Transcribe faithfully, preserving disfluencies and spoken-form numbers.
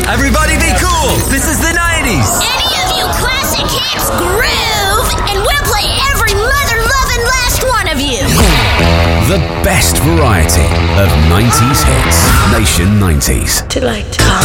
Everybody be cool. This is the nineties. Any of you classic hits groove, and we'll play every mother-loving last one of you. The best variety of nineties hits. Nation nineties. To like to